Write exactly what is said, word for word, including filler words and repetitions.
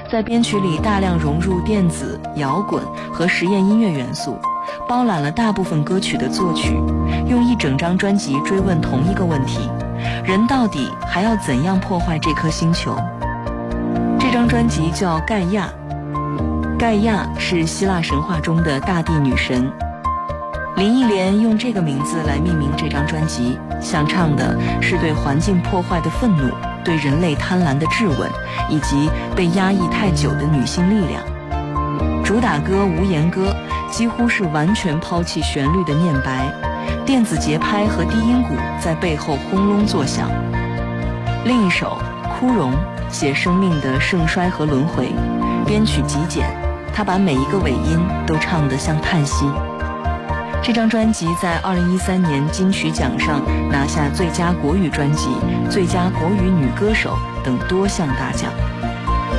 在编曲里大量融入电子、摇滚和实验音乐元素，包揽了大部分歌曲的作曲，用一整张专辑追问同一个问题：人到底还要怎样破坏这颗星球？这张专辑叫《盖亚》，盖亚是希腊神话中的大地女神。林忆莲用这个名字来命名这张专辑，想唱的是对环境破坏的愤怒，对人类贪婪的质问，以及被压抑太久的女性力量。主打歌《无言歌》几乎是完全抛弃旋律的念白，电子节拍和低音鼓在背后轰隆作响。另一首《枯荣》写生命的盛衰和轮回，编曲极简，他把每一个尾音都唱得像叹息。这张专辑在二零一三年金曲奖上拿下最佳国语专辑、最佳国语女歌手等多项大奖。